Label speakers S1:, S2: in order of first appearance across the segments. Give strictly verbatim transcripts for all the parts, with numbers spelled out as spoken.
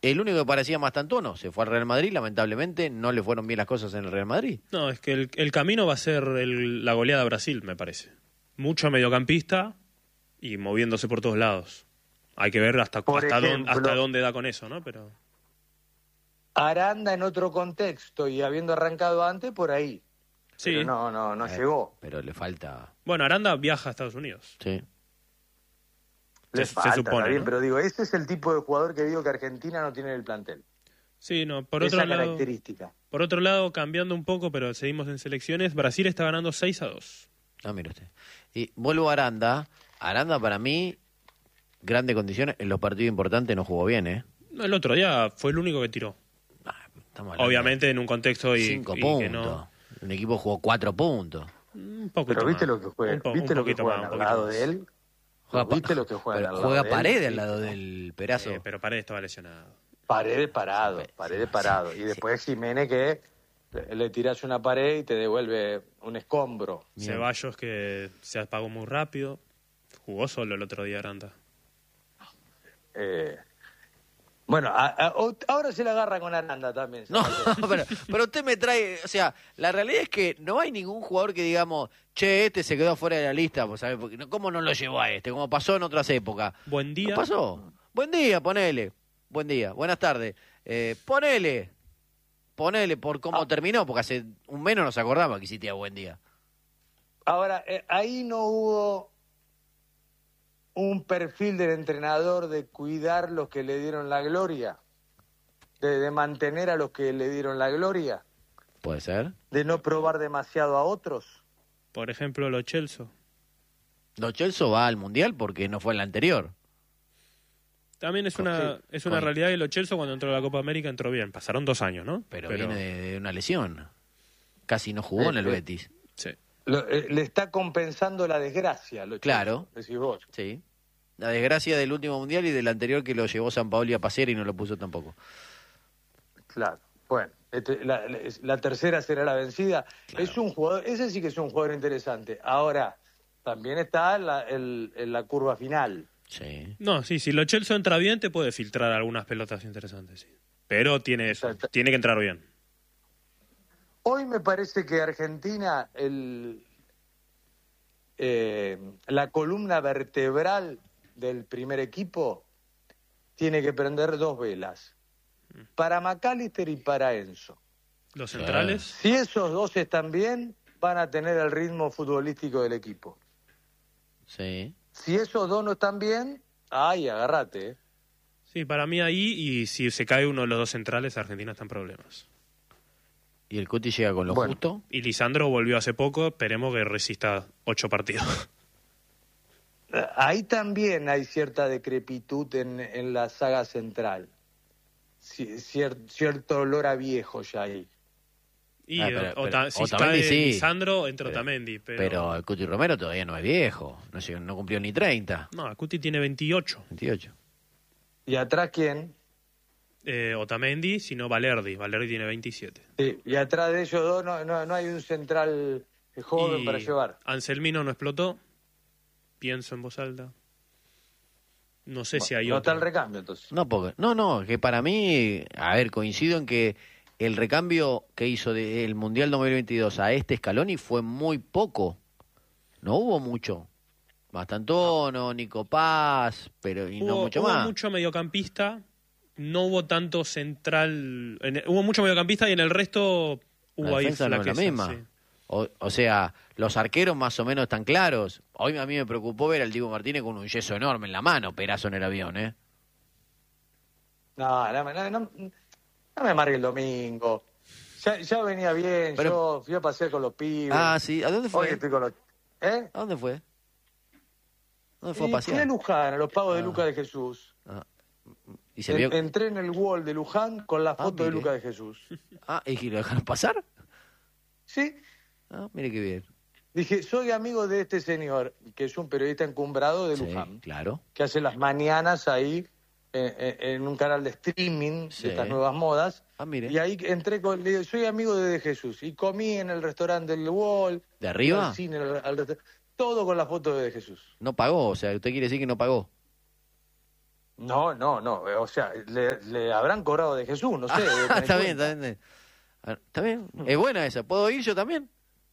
S1: El único que parecía más tantono se fue al Real Madrid, lamentablemente no le fueron bien las cosas en el Real Madrid.
S2: No, es que el, el camino va a ser el, la goleada a Brasil, me parece. Mucho mediocampista y moviéndose por todos lados. Hay que ver hasta, hasta,
S3: ejemplo,
S2: dónde, hasta dónde da con eso, ¿no? Pero
S3: Aranda en otro contexto y habiendo arrancado antes, por ahí.
S2: sí.
S3: Pero no, no, no
S1: Eh,
S3: llegó.
S1: Pero le falta...
S2: Bueno, Aranda viaja a Estados Unidos.
S1: Sí.
S3: Le
S2: se- se
S3: falta,
S2: supone,
S3: está bien,
S2: ¿no?
S3: pero digo, ese es el tipo de jugador que digo que Argentina no tiene en el plantel.
S2: Sí, no, por
S3: Esa
S2: otro lado,
S3: característica.
S2: por otro lado, cambiando un poco, pero seguimos en selecciones, Brasil está ganando seis a dos.
S1: Ah, mire usted. Y vuelvo a Aranda. Aranda para mí, grandes condiciones. En los partidos importantes no jugó bien, ¿eh?
S2: El otro día fue el único que tiró.
S1: Ah, estamos hablando
S2: Obviamente en un contexto
S1: de
S2: y,
S1: cinco
S2: y
S1: puntos.
S2: que no...
S1: Un equipo jugó cuatro puntos.
S2: Un poco
S3: Pero viste
S2: más.
S3: lo que juega,
S2: Un po-
S3: viste
S2: un
S3: lo que
S2: poquito
S3: juegan
S2: más,
S3: al
S2: un
S3: lado
S2: poquito
S3: de
S2: más.
S3: él.
S1: Juega, pa-
S3: ¿Viste lo que juegan
S1: pero
S3: al lado
S1: juega
S3: de él?
S1: Paredes al
S3: Sí.
S1: lado del Perazo.
S2: Eh, pero Paredes estaba lesionado.
S3: Paredes parado,
S1: Sí,
S3: Paredes
S1: sí,
S3: parado.
S1: sí,
S3: Y después Jiménez que le, le tiras una pared y te devuelve un escombro.
S1: Bien.
S2: Ceballos que se apagó muy rápido. Jugó solo el otro día Aranda.
S3: Eh, bueno, a- a- o- ahora se la agarra con Aranda también.
S1: No,
S3: ¿sabes?
S1: pero, pero usted me trae, o sea, la realidad es que no hay ningún jugador que digamos, che, este se quedó fuera de la lista, pues, ¿sabe? Porque, no- ¿cómo no lo llevó a este? Como pasó en otras épocas.
S2: Buen día.
S1: ¿No pasó? Buen día, ponele. Buen día, buenas tardes. Eh, ponele, ponele por cómo
S3: Ah.
S1: terminó, porque hace un menos nos acordamos que hiciste buen día.
S3: Ahora, eh, ahí no hubo un perfil del entrenador de cuidar los que le dieron la gloria, de, de mantener a los que le dieron la gloria,
S1: ¿Puede ser?
S3: de no probar demasiado a otros.
S2: Por ejemplo, Lo Celso.
S1: Lo Chelsea va al Mundial porque no fue en la anterior.
S2: También es una,
S3: Sí,
S2: es una
S1: con-
S2: realidad que Lo Celso cuando entró a la Copa América entró bien. Pasaron dos años, ¿no?
S1: Pero, viene de, de una lesión. Casi no jugó en el
S3: Eh, eh.
S1: Betis.
S2: Sí.
S3: Lo- eh, le está compensando la desgracia. Lo
S1: Claro.
S3: decís vos.
S1: Sí. La desgracia del último Mundial y del anterior que lo llevó San Paoli a pasear y no lo puso tampoco.
S3: Claro. Bueno, este, la, la- la tercera será la vencida.
S1: Claro.
S3: Es un jugador, ese sí que es un jugador interesante. Ahora, también está en la, el- en la curva final.
S1: Sí.
S2: No, sí, si Lo Celso entra bien te puede filtrar algunas pelotas interesantes, sí. Pero tiene eso,
S3: Exacto.
S2: tiene que entrar bien.
S3: Hoy me parece que Argentina, el, eh, la columna vertebral del primer equipo, tiene que prender dos velas. Para McAllister y para Enzo.
S2: Los
S1: Sí.
S2: centrales,
S3: Si esos dos están bien, van a tener el ritmo futbolístico del equipo.
S1: Sí.
S3: Si esos dos no están bien, ay, agárrate. ¿eh?
S2: sí, para mí ahí, y si se cae uno de los dos centrales, Argentina está en problemas.
S1: Y el Cuti llega con lo
S3: Bueno.
S1: justo.
S2: Y Lisandro volvió hace poco, esperemos que resista ocho partidos.
S3: Eh, Ahí también hay cierta decrepitud en, en la saga central. Ci- cier- cierto olor a viejo ya ahí.
S2: Y
S1: Ah, pero-
S2: eh,
S1: pero
S2: Ota- si
S1: Otamendi
S2: cae
S1: sí.
S2: Lisandro, entra
S1: Pero-
S2: Otamendi. Pero,
S1: Pero el Cuti Romero todavía no es viejo. No, llegó- no cumplió ni treinta.
S2: No, Acuti tiene veintiocho.
S1: veintiocho.
S3: ¿Y atrás quién?
S2: Eh, Otamendi, sino Valerdi. Valerdi tiene veintisiete.
S3: Sí, y atrás de ellos dos no, no, no hay un central joven
S2: Y
S3: para llevar.
S2: Anselmino no explotó. Pienso en voz alta. No sé si hay
S3: no está
S2: otro.
S3: el recambio entonces.
S1: No, porque, no, no, que para mí, a ver, coincido en que el recambio que hizo del Mundial dos mil veintidós a este Scaloni fue muy poco. No hubo mucho. Bastantono, Nico Paz, pero y no
S2: Hubo,
S1: mucho
S2: hubo
S1: más.
S2: mucho mediocampista. No hubo tanto central. en- hubo mucho mediocampista y en el resto hubo
S1: La
S2: ahí
S1: defensa no es la
S2: flaquezas,
S1: misma.
S2: sí.
S1: O, o sea, los arqueros más o menos están claros. Hoy a mí me preocupó ver al Diego Martínez con un yeso enorme en la mano, perazo en el avión, ¿eh?
S3: No, no, no, no, no me amargue el domingo. Ya, ya venía bien,
S1: Pero-
S3: yo fui a pasear con los pibes.
S1: Ah, sí. ¿A dónde fue?
S3: Hoy estoy con los... ¿Eh?
S1: ¿A dónde fue? ¿Dónde fue a
S3: Y fui a
S1: pasear?
S3: Luján, a los pagos de
S1: Ah.
S3: Lucas de Jesús.
S1: Ah, ¿Y se
S3: En-
S1: vio?
S3: Entré en el wall de Luján con la
S1: Ah,
S3: foto de
S1: mire.
S3: Lucas de Jesús.
S1: Ah, ¿y lo dejaron pasar?
S3: Sí,
S1: Ah, mire qué bien.
S3: dije, soy amigo de este señor, que es un periodista encumbrado de
S1: Sí,
S3: Luján,
S1: claro.
S3: que hace las mañanas ahí en, en- en un canal de streaming
S1: Sí.
S3: de estas nuevas modas.
S1: Ah, mire.
S3: Y ahí entré con, le digo, soy amigo de, de Jesús. Y comí en el restaurante del Wall.
S1: ¿De arriba?
S3: Al cine, al- al resta- todo con la foto de Jesús.
S1: No pagó, o sea, usted quiere decir que no pagó.
S3: No, no, no. O sea, le, le habrán cobrado de Jesús, no sé. debe
S1: Ah,
S3: tener
S1: está bien,
S3: cuenta.
S1: está bien. Ah, está bien. Es buena esa. ¿Puedo ir yo también?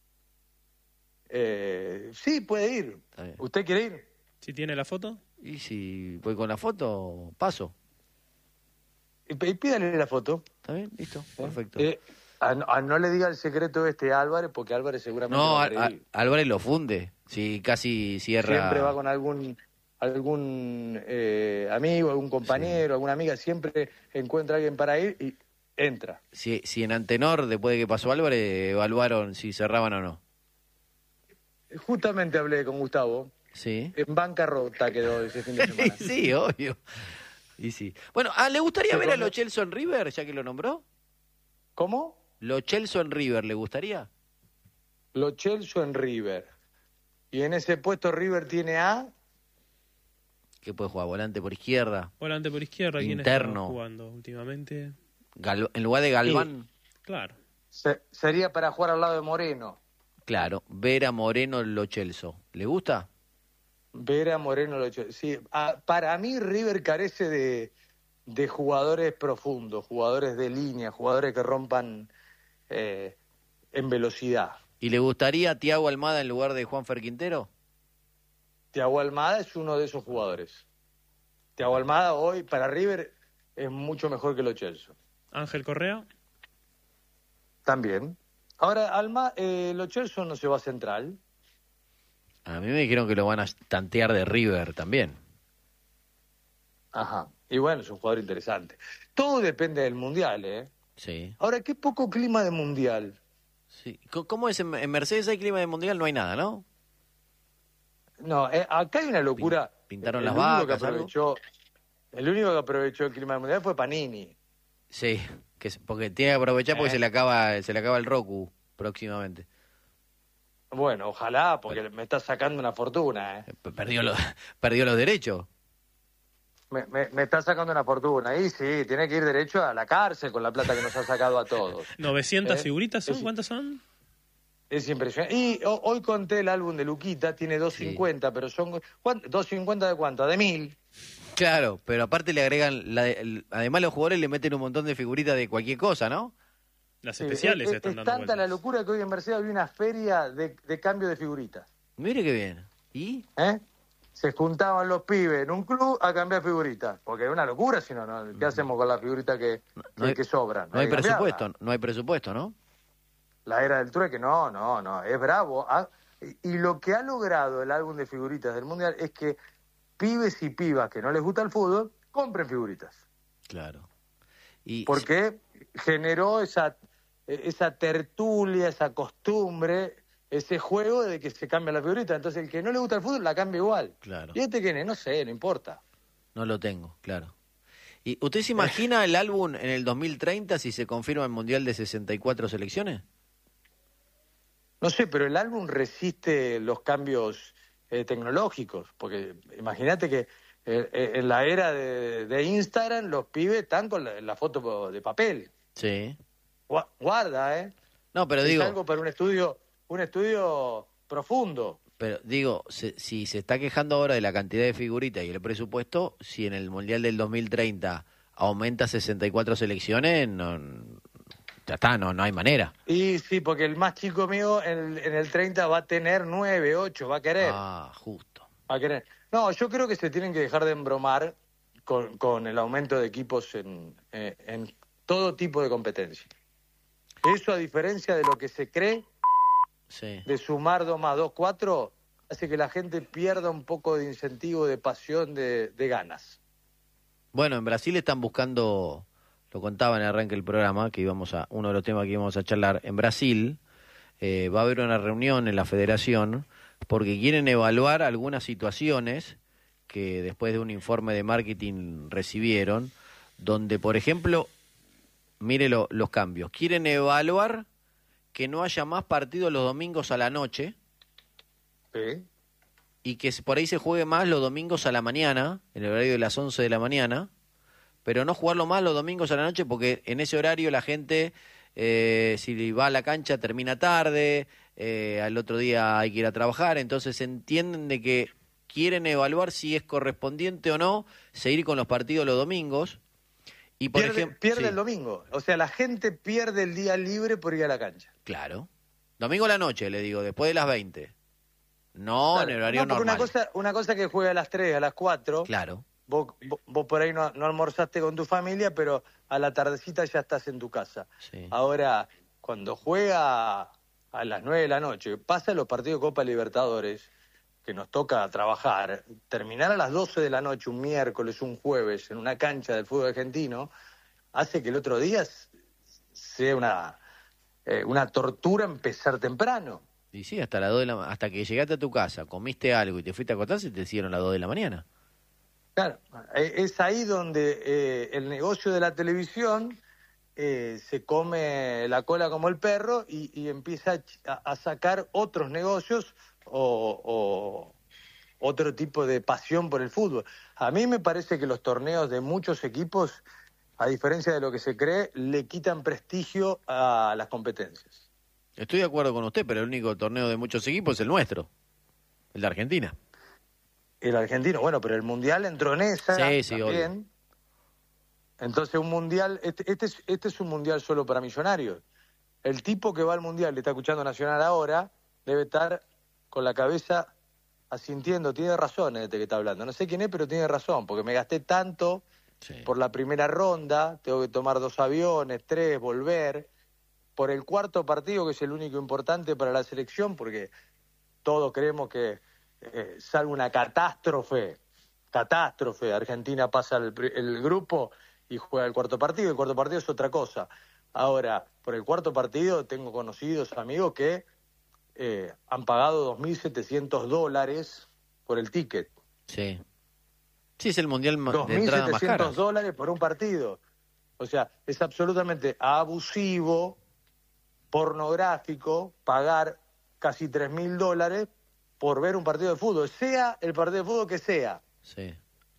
S3: Eh, sí, puede ir.
S1: Está bien.
S3: ¿Usted quiere ir?
S2: ¿Si tiene la foto?
S1: Y si voy con la foto, paso.
S3: Y, y pídale la foto.
S1: ¿Está bien? Listo. Perfecto.
S3: Eh, a, a no le diga el secreto este a Álvarez, porque Álvarez seguramente
S1: No,
S3: va a
S1: Al-
S3: querer
S1: Al-
S3: ir.
S1: Álvarez lo funde. Si casi cierra.
S3: Siempre va con algún algún eh, amigo, algún compañero, alguna amiga, siempre encuentra a alguien para ir y entra.
S1: Si, si en Antenor, después de que pasó Álvarez, evaluaron si cerraban o no.
S3: Justamente hablé con Gustavo,
S1: Sí.
S3: en bancarrota quedó ese fin de semana.
S1: Sí, obvio. Y sí. Bueno, ah, ¿le gustaría
S3: Se
S1: ver a
S3: come-
S1: Lo Celso en River, ya que lo nombró?
S3: ¿Cómo?
S1: ¿Lo Celso en River le gustaría?
S3: Lo Celso en River. Y en ese puesto River tiene a...
S1: Que puede jugar volante por izquierda.
S2: Volante por izquierda, ¿quién
S1: Interno.
S2: está jugando últimamente?
S1: Gal- en lugar de Galván,
S2: Claro.
S3: se- sería para jugar al lado de Moreno.
S1: claro, ver a Moreno Lo Celso. ¿Le gusta?
S3: Vera Moreno Lo Celso. Sí, a- para mí River carece de, de jugadores profundos, jugadores de línea, jugadores que rompan eh, en velocidad.
S1: ¿Y le gustaría a Tiago Almada en lugar de Juanfer Quintero?
S3: Thiago Almada es uno de esos jugadores. Thiago Almada hoy para River es mucho mejor que Lo Celso.
S2: Ángel Correa.
S3: También. Ahora, Alma, eh, Lo Celso no se va a Central.
S1: A mí me dijeron que lo van a tantear de River también.
S3: Ajá. Y bueno, es un jugador interesante. Todo depende del Mundial, ¿eh?
S1: Sí.
S3: Ahora, qué poco clima de Mundial.
S1: sí. C- ¿Cómo es? En en Mercedes hay clima de mundial, no hay nada, ¿no?
S3: No, eh, acá hay una locura.
S1: Pintaron
S3: el
S1: las
S3: único que
S1: vacas, algo.
S3: aprovechó, El único que aprovechó el clima del Mundial fue Panini.
S1: Sí, que es- porque tiene que aprovechar porque
S3: Eh.
S1: se le acaba se le acaba el Roku próximamente.
S3: Bueno, ojalá, porque me está sacando una fortuna, ¿eh?
S1: P- Perdió los perdió los derechos.
S3: Me, me, me está sacando una fortuna. Y sí, tiene que ir derecho a la cárcel con la plata que nos ha sacado a todos.
S2: ¿novecientas
S3: Eh,
S2: figuritas son?
S3: es-
S2: ¿Cuántas son?
S3: Es impresionante. Y ho- hoy conté el álbum de Luquita, tiene doscientos cincuenta, pero son... ¿cuánto? ¿doscientos cincuenta de cuánto? ¿De mil?
S1: Claro, pero aparte le agregan la de- el- además los jugadores le meten un montón de figuritas de cualquier cosa, ¿no?
S2: Las
S3: Sí,
S2: especiales
S3: es, es-
S2: están
S3: es
S2: dando
S3: tanta la
S2: vueltas.
S3: locura que hoy en Mercedes había una feria de, de cambio de figuritas.
S1: Mire qué bien. ¿Y?
S3: ¿eh? Se juntaban los pibes en un club a cambiar figuritas. Porque es una locura, si no, ¿no? ¿Qué hacemos con las figuritas que,
S1: No hay-
S3: que, que sobran?
S1: No hay
S3: que cambiarlas.
S1: presupuesto, no hay presupuesto, ¿no?
S3: La era del trueque, no, no, no, es bravo. Ah, y, y lo que ha logrado el álbum de figuritas del Mundial es que pibes y pibas que no les gusta el fútbol, compren figuritas.
S1: Claro. Y
S3: Porque generó esa, esa tertulia, esa costumbre, ese juego de que se cambia la figurita. Entonces el que no le gusta el fútbol la cambia igual.
S1: Claro.
S3: Y este que no sé, no importa.
S1: no lo tengo, claro. ¿Y usted se imagina el álbum en el dos mil treinta si se confirma el Mundial de sesenta y cuatro selecciones?
S3: No sé, pero el álbum resiste los cambios eh, tecnológicos, porque imagínate que eh, eh, en la era de, de Instagram los pibes están con la, la foto de papel.
S1: Sí.
S3: Gua- Guarda, ¿eh?
S1: No, pero
S3: es
S1: digo,
S3: algo para un estudio, un estudio profundo.
S1: pero digo, se- si se está quejando ahora de la cantidad de figuritas y el presupuesto, si en el Mundial del dos mil treinta aumenta sesenta y cuatro selecciones, no, ya está, no, no hay manera.
S3: Y sí, porque el más chico mío en el, en el treinta va a tener nueve, ocho, va a querer.
S1: Ah, justo.
S3: Va a querer. No, yo creo que se tienen que dejar de embromar con, con el aumento de equipos en, eh, en todo tipo de competencia. Eso, a diferencia de lo que se cree,
S1: Sí.
S3: de sumar dos más dos, cuatro, hace que la gente pierda un poco de incentivo, de pasión, de, de ganas.
S1: Bueno, en Brasil están buscando, lo contaba en el arranque del programa, que íbamos a, uno de los temas que íbamos a charlar, en Brasil eh, va a haber una reunión en la federación porque quieren evaluar algunas situaciones que después de un informe de marketing recibieron, donde, por ejemplo, mire lo- los cambios, quieren evaluar que no haya más partidos los domingos a la noche
S3: ¿Sí?
S1: y que se- por ahí se juegue más los domingos a la mañana, en el horario de las once de la mañana, pero no jugarlo más los domingos a la noche porque en ese horario la gente, eh, si va a la cancha, termina tarde, eh, al otro día hay que ir a trabajar, entonces entienden de que quieren evaluar si es correspondiente o no seguir con los partidos los domingos. Y por
S3: pierde
S1: ejemplo,
S3: pierde
S1: sí.
S3: el domingo. O sea, la gente pierde el día libre por ir a la cancha.
S1: Claro. Domingo a la noche, le digo, después de las veinte. No,
S3: Claro.
S1: en horario
S3: No, porque
S1: normal.
S3: Una cosa, una cosa que juega a las tres, a las cuatro.
S1: Claro.
S3: Vos, vos, vos por ahí no, no almorzaste con tu familia, pero a la tardecita ya estás en tu casa.
S1: Sí.
S3: Ahora, cuando juega a las nueve de la noche, pasa los partidos de Copa Libertadores, que nos toca trabajar, terminar a las doce de la noche, un miércoles, un jueves, en una cancha del fútbol argentino, hace que el otro día sea una, eh, una tortura empezar temprano.
S1: Y sí, hasta las dos de la ma- hasta que llegaste a tu casa, comiste algo y te fuiste a acostar, se te hicieron las dos de la mañana.
S3: Claro, eh, es ahí donde eh, el negocio de la televisión eh, se come la cola como el perro y, y empieza a, ch- a- a sacar otros negocios o, o otro tipo de pasión por el fútbol. A mí me parece que los torneos de muchos equipos, a diferencia de lo que se cree, le quitan prestigio a las competencias.
S1: Estoy de acuerdo con usted, pero el único torneo de muchos equipos es el nuestro, el de Argentina.
S3: El argentino, bueno, pero el mundial entró en esa
S1: Sí, sí,
S3: también.
S1: obvio.
S3: Entonces un mundial, este, este, es, este es un mundial solo para millonarios. El tipo que va al mundial, le está escuchando Nacional ahora, debe estar con la cabeza asintiendo, tiene razón este que está hablando. No sé quién es, pero tiene razón, porque me gasté tanto
S1: Sí.
S3: por la primera ronda, tengo que tomar dos aviones, tres, volver. Por el cuarto partido, que es el único importante para la selección, porque todos creemos que eh, salvo una catástrofe, catástrofe, Argentina pasa el, pri- el grupo y juega el cuarto partido, el cuarto partido es otra cosa. Ahora, por el cuarto partido tengo conocidos, amigos, que eh, han pagado dos mil setecientos dólares por el ticket.
S1: Sí. Sí, es el mundial ma-
S3: dos
S1: de
S3: mil
S1: entrada más cara.
S3: setecientos dólares por un partido. O sea, es absolutamente abusivo, pornográfico, pagar casi tres mil dólares por ver un partido de fútbol, sea el partido de fútbol que sea.
S1: Sí.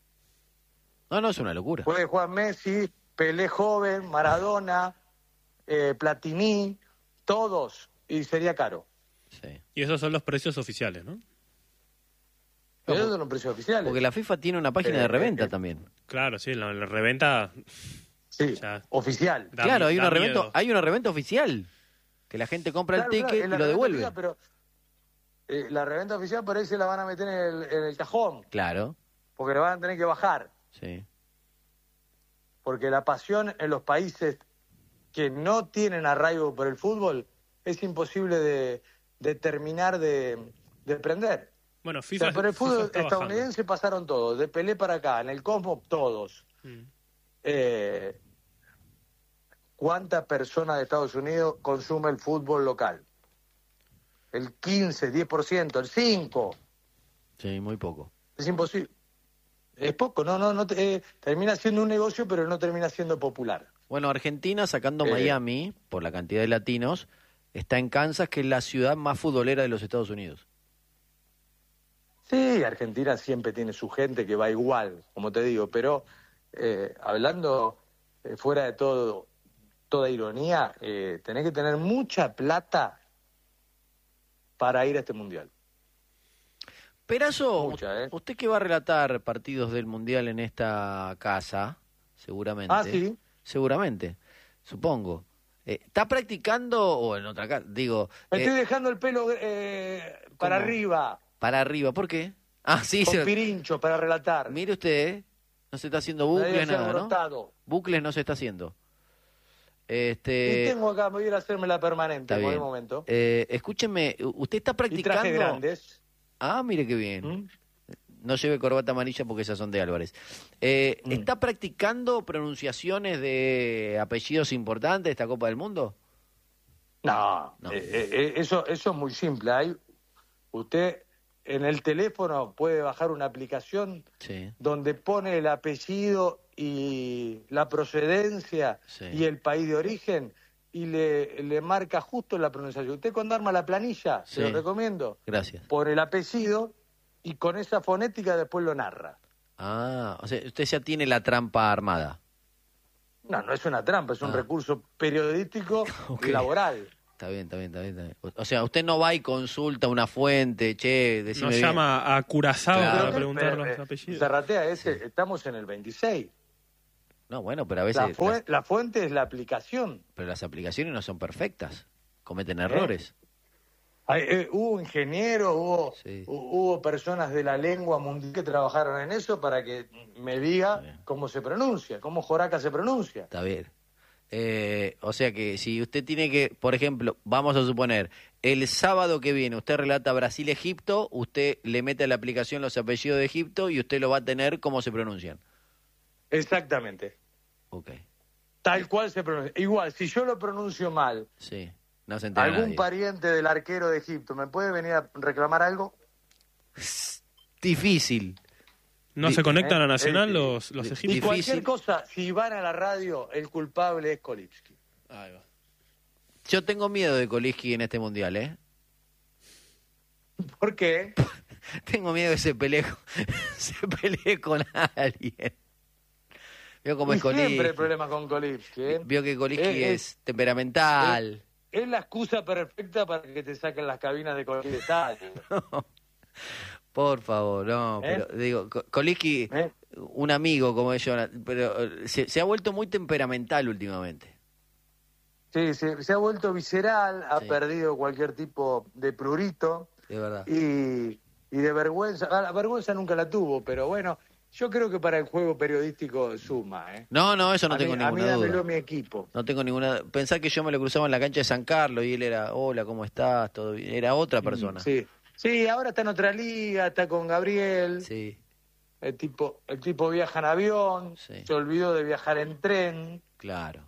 S1: No, no, es una locura.
S3: Puede jugar Messi, Pelé joven, Maradona, eh, Platini, todos, y sería caro.
S1: Sí.
S2: Y esos son los precios oficiales, ¿no?
S3: Pero esos son los precios oficiales.
S1: Porque la FIFA tiene una página
S3: Eh,
S1: de reventa
S3: eh,
S1: también.
S2: Claro, sí, la, la reventa
S3: Sí,
S2: ya.
S3: oficial.
S2: Da
S1: Claro,
S2: mi-
S1: hay
S2: da
S1: una reventa,
S2: miedo.
S1: hay una reventa oficial. Que la gente compra
S3: Claro,
S1: el
S3: claro,
S1: ticket
S3: en
S1: y
S3: la
S1: lo
S3: reventa
S1: devuelve.
S3: oficial, pero eh, la reventa oficial por ahí se la van a meter en el, en el cajón,
S1: Claro,
S3: porque la van a tener que bajar.
S1: sí.
S3: Porque la pasión en los países que no tienen arraigo por el fútbol es imposible de, de terminar de, de prender.
S2: Bueno,
S3: O
S2: FIFA,
S3: sea, por el
S2: FIFA
S3: fútbol
S2: está bajando.
S3: estadounidense pasaron todos, de Pelé para acá, en el Cosmos todos.
S2: Mm.
S3: Eh, ¿Cuánta persona de Estados Unidos consume el fútbol local? El quince, diez por ciento, el cinco por ciento.
S1: Sí, muy poco.
S3: Es imposible. Es poco, no, no, no te- eh, termina siendo un negocio, pero no termina siendo popular.
S1: Bueno, Argentina, sacando
S3: Eh.
S1: Miami, por la cantidad de latinos, está en Kansas, que es la ciudad más futbolera de los Estados Unidos.
S3: Sí, Argentina siempre tiene su gente que va igual, como te digo, pero eh, hablando eh, fuera de todo, toda ironía, eh, tenés que tener mucha plata para ir a este mundial.
S1: Perazo,
S3: Mucha, ¿eh?
S1: usted que va a relatar partidos del Mundial en esta casa, seguramente.
S3: Ah, sí.
S1: Seguramente, supongo. Eh, ¿Está practicando o en otra casa? Digo,
S3: Me
S1: eh,
S3: estoy dejando el pelo eh, para
S1: ¿cómo?
S3: arriba,
S1: para arriba, ¿por qué? Ah, sí,
S3: con
S1: se-
S3: pirincho para relatar.
S1: mire usted, ¿eh? No se está haciendo
S3: Nadie
S1: bucles,
S3: se ha
S1: nada, ¿no?
S3: brotado.
S1: Bucles no se está haciendo.
S3: Y
S1: Este,
S3: tengo acá, voy a ir a hacerme la permanente
S1: está
S3: en
S1: bien.
S3: el momento.
S1: Eh, escúcheme, usted está
S3: Y
S1: practicando.
S3: trajes grandes.
S1: Ah, mire qué bien.
S3: ¿Mm?
S1: No lleve corbata amarilla porque esas son de Álvarez. Eh,
S3: Mm.
S1: ¿Está practicando pronunciaciones de apellidos importantes de esta Copa del Mundo?
S3: No,
S1: No.
S3: eh, eh, eso, eso es muy simple. Hay, usted en el teléfono puede bajar una aplicación
S1: Sí,
S3: donde pone el apellido y la procedencia
S1: Sí.
S3: y el país de origen y le, le marca justo la pronunciación. Usted cuando arma la planilla,
S1: Sí.
S3: se lo recomiendo,
S1: gracias.
S3: por el apellido y con esa fonética después lo narra.
S1: Ah, o sea, usted ya tiene la trampa armada.
S3: No, no es una trampa, es un
S1: Ah.
S3: recurso periodístico
S1: Ok.
S3: y laboral.
S1: Está bien, está bien, está bien. Está bien. O, o sea, usted no va y consulta una fuente, che, decime
S2: Nos
S1: bien.
S2: llama a Curazao
S1: Claro.
S2: para
S3: Pero,
S2: preguntar
S3: pero,
S2: los
S3: eh,
S2: apellidos.
S3: Zarratea, ese, estamos en el veintiséis.
S1: No, bueno, pero a
S3: La,
S1: veces...
S3: fu-
S1: las-
S3: la fuente es la aplicación.
S1: pero las aplicaciones no son perfectas. Cometen
S3: ¿Eh?
S1: errores.
S3: Hay, eh, hubo ingenieros, hubo,
S1: Sí.
S3: hu- hubo personas de la lengua mundial que trabajaron en eso para que me diga
S1: Está bien.
S3: cómo se pronuncia, cómo Joraca se pronuncia.
S1: Está bien. Eh, o sea que si usted tiene que, por ejemplo, vamos a suponer, el sábado que viene usted relata Brasil-Egipto, usted le mete a la aplicación los apellidos de Egipto y usted lo va a tener cómo se pronuncian.
S3: Exactamente.
S1: Ok,
S3: Tal cual se pronuncia. Igual, si yo lo pronuncio mal,
S1: sí, no se entera
S3: algún
S1: nadie.
S3: pariente del arquero de Egipto, ¿me puede venir a reclamar algo?
S1: Difícil.
S2: ¿No
S1: Di-
S2: se conectan
S3: eh,
S2: a Nacional
S3: eh,
S2: los, los
S1: di-
S3: Y
S2: egipcios?
S3: cualquier
S1: Difícil.
S3: cosa, si van a la radio, el culpable es Kolipski.
S2: Ahí va.
S1: Yo tengo miedo de Koliski en este mundial, ¿eh?
S3: ¿Por qué?
S1: Tengo miedo que se pelee, con- se pelee con alguien. Vio cómo
S3: Y
S1: es
S3: siempre hay
S1: Koliski.
S3: problemas con Kolipski. ¿eh?
S1: Vio que Koliski
S3: Eh, eh,
S1: es temperamental.
S3: Es la excusa perfecta para que te saquen las cabinas de cualquier estadio.
S1: Por favor, no,
S3: ¿Eh?
S1: pero digo, Ko- Koliski,
S3: ¿Eh?
S1: un amigo como ellos, pero eh, se, se ha vuelto muy temperamental últimamente.
S3: Sí, sí, se ha vuelto visceral, ha
S1: Sí.
S3: perdido cualquier tipo de prurito
S1: De verdad.
S3: y, y de vergüenza. Ah, la vergüenza nunca la tuvo, pero bueno, yo creo que para el juego periodístico suma. ¿eh?
S1: No, no, eso no
S3: a
S1: tengo
S3: mí, a mí
S1: ninguna
S3: dámelo
S1: duda.
S3: mi equipo.
S1: No tengo ninguna. Pensá que yo me lo cruzaba en la cancha de San Carlos y él era, hola, ¿cómo estás? Todo bien. Era otra persona.
S3: Sí. Sí, ahora está en otra liga, está con Gabriel.
S1: Sí,
S3: El tipo, el tipo viaja en avión,
S1: Sí.
S3: se olvidó de viajar en tren.
S1: claro.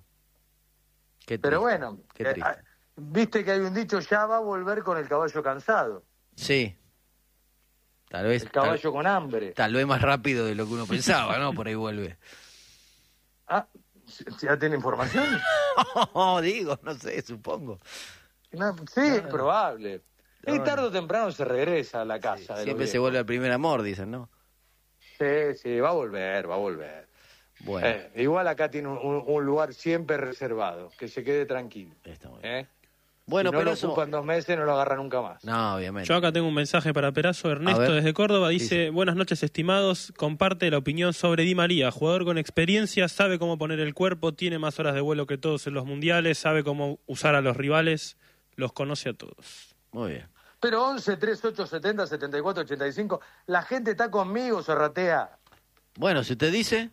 S1: Qué
S3: Pero
S1: triste,
S3: bueno,
S1: qué
S3: eh,
S1: triste.
S3: ah, viste que hay un dicho, ya va a volver con el caballo cansado,
S1: Sí. Tal vez,
S3: el
S1: tal,
S3: caballo con hambre.
S1: tal vez más rápido de lo que uno pensaba, ¿no? Por ahí vuelve.
S3: Ah, ¿ya tiene información?
S1: No, digo, no sé, supongo.
S3: No, sí, es probable.
S1: No,
S3: Y
S1: no.
S3: tarde o temprano se regresa a la casa. de los
S1: Siempre se
S3: viejos.
S1: vuelve al primer amor, dicen, ¿no?
S3: Sí, sí, va a volver, va a volver.
S1: Bueno,
S3: Eh, igual acá tiene un, un- un lugar siempre reservado, que se quede tranquilo.
S1: está muy bien.
S3: ¿eh?
S1: Bueno,
S3: si no
S1: pero
S3: lo
S1: eso...
S3: ocupan dos meses, no lo agarra nunca más.
S1: No, obviamente.
S2: Yo acá tengo un mensaje para Perazo.
S1: A
S2: Ernesto
S1: ver.
S2: desde Córdoba dice,
S1: Dice.
S2: buenas noches estimados, comparte la opinión sobre Di María, jugador con experiencia, sabe cómo poner el cuerpo, tiene más horas de vuelo que todos en los mundiales, sabe cómo usar a los rivales, los conoce a todos.
S1: Muy bien.
S3: Pero once, treinta y ocho, setenta, setenta y cuatro, ochenta y cinco, la gente está conmigo, Serratea.
S1: Bueno, si usted dice...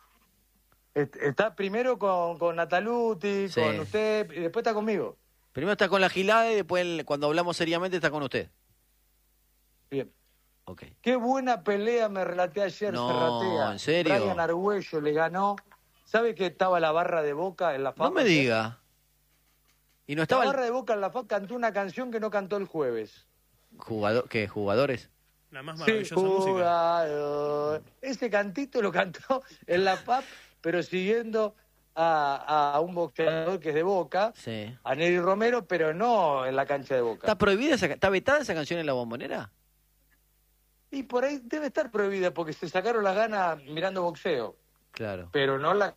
S3: Est- Está primero con, con Nataluti,
S1: Sí.
S3: con usted, y después está conmigo.
S1: Primero está con la gilada y después, el- cuando hablamos seriamente, está con usted.
S3: Bien.
S1: Ok.
S3: Qué buena pelea me relaté ayer,
S1: No,
S3: Serratea.
S1: ¿en serio?
S3: Brian Argüello le ganó. ¿Sabe que estaba la barra de Boca en la F A P?
S1: No me diga. Y no
S3: La
S1: estaba
S3: barra
S1: el
S3: de Boca en la F A P cantó una canción que no cantó el jueves.
S1: jugador, ¿qué? ¿Jugadores?
S2: La más
S3: Sí,
S2: maravillosa música.
S3: jugador. Ese cantito lo cantó en la F A P, pero siguiendo a, a un boxeador que es de Boca,
S1: Sí.
S3: a Nelly Romero, pero no en la cancha de Boca.
S1: ¿Está prohibida esa, está vetada esa canción en la Bombonera?
S3: Y por ahí debe estar prohibida porque se sacaron las ganas mirando boxeo,
S1: Claro.
S3: pero no la...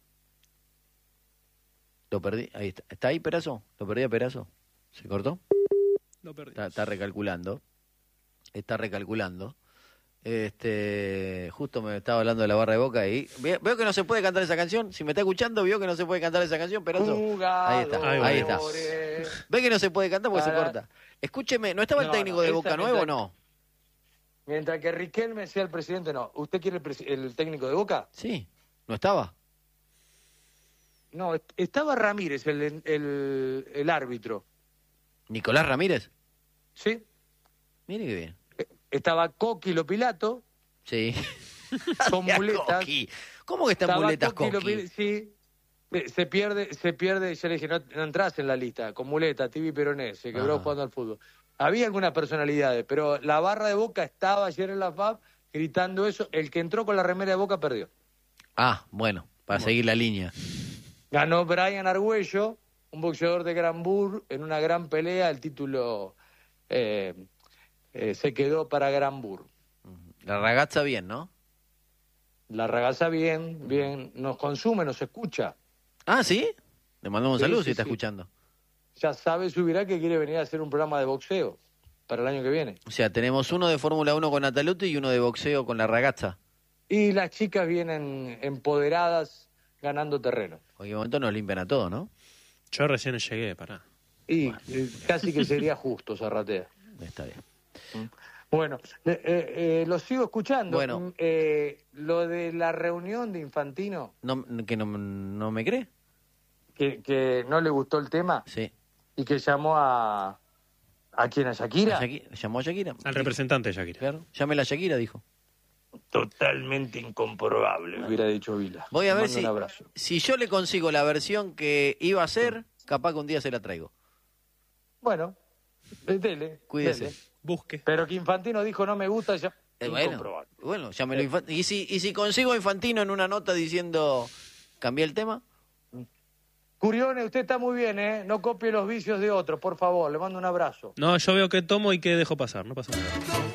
S1: Lo perdí. Ahí está. ¿Está ahí, Perazo? ¿Lo perdí a Perazo? ¿Se cortó?
S2: Lo perdí.
S1: Está, está recalculando. Está recalculando. Este, justo me estaba hablando de la barra de Boca y ve- veo que no se puede cantar esa canción. Si me está escuchando, vio que no se puede cantar esa canción, Perazo. Ahí está,
S2: Ahí va.
S1: ahí está.
S3: Jugadores.
S1: Ve que no se puede cantar porque se
S3: Para-
S1: corta. Escúcheme, ¿no estaba el
S3: No,
S1: técnico
S3: no,
S1: de
S3: esa
S1: Boca
S3: mientras-
S1: Nuevo o no?
S3: Mientras que Riquelme sea el presidente, no. ¿Usted quiere el, presi- el técnico de Boca?
S1: Sí, ¿no estaba?
S3: No, est- estaba Ramírez, el, el, el árbitro.
S1: ¿Nicolás Ramírez?
S3: ¿Sí?
S1: Mire qué bien.
S3: Eh, Estaba Coqui Lopilato,
S1: Sí.
S3: con muletas.
S1: Coqui. ¿Cómo que están
S3: Estaba
S1: muletas,
S3: Coqui
S1: Coqui?
S3: Lopi- Sí. Eh, Se pierde, se pierde, yo le dije, no, no entras en la lista, con muleta, Tibi Peroné, se quebró
S1: Ajá.
S3: jugando al fútbol. Había algunas personalidades, pero la barra de Boca estaba ayer en la F A P gritando eso. El que entró con la remera de Boca perdió.
S1: Ah, bueno, para seguir la línea.
S3: Ganó Brian Argüello, un boxeador de Granbur, en una gran pelea. El título eh, eh, se quedó para Granbur.
S1: La ragazza bien, ¿no?
S3: La ragaza bien, bien, nos consume, nos escucha.
S1: Ah, ¿sí? Le mandamos un
S3: Sí,
S1: saludo
S3: sí,
S1: si está
S3: sí.
S1: escuchando.
S3: ya sabe Subirá que quiere venir a hacer un programa de boxeo para el año que viene.
S1: O sea, tenemos uno de Fórmula uno con Nataluti y uno de boxeo con la ragazza.
S3: Y las chicas vienen empoderadas, ganando terreno.
S1: En qué momento nos limpian a todos, ¿no?
S2: Yo recién llegué, pará.
S3: Y eh, casi que sería justo, Zarratea.
S1: Está bien.
S3: Bueno, eh, eh, lo sigo escuchando.
S1: Bueno.
S3: Eh, lo de la reunión de Infantino,
S1: ¿No, ¿Que no, no me cree?
S3: que, que no le gustó el tema
S1: Sí.
S3: y que llamó a... ¿A quién? ¿A Shakira?
S1: ¿A Shakira? ¿Llamó a Shakira?
S2: Al representante de Shakira.
S1: Claro. Llámela a Shakira, dijo.
S3: Totalmente incomprobable, hubiera dicho Vila.
S1: Voy a
S3: Le
S1: ver
S3: mando
S1: si,
S3: un abrazo.
S1: si yo le consigo la versión que iba a hacer, capaz que un día se la traigo.
S3: Bueno, eh, dele.
S1: Cuídese.
S3: dele.
S2: Busque.
S3: Pero que Infantino dijo no me gusta, ya...
S1: Eh, bueno,
S3: incomprobable.
S1: bueno, llámelo a Infan- ¿Y si, y si consigo a Infantino en una nota diciendo, cambié el tema?
S3: Curione, usted está muy bien, ¿eh? No copie los vicios de otros, por favor. Le mando un abrazo.
S2: No, yo veo que tomo y que dejo pasar, no pasa nada.